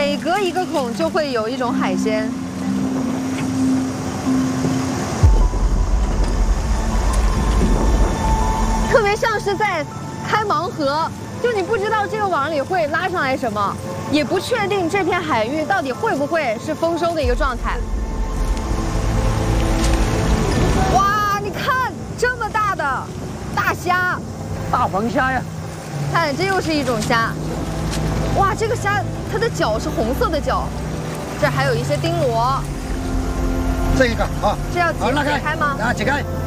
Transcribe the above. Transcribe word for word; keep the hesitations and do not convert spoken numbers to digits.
每隔一个孔就会有一种海鲜。特别像是在开盲盒，就你不知道这个网里会拉上来什么，也不确定这片海域到底会不会是丰收的一个状态。哇，你看这么大的大虾， 大黄虾呀！ 看这又是一种虾。哇，这个虾它的脚是红色的脚，这还有一些丁螺。 这一个啊， 这要解解开吗？ 啊，解开。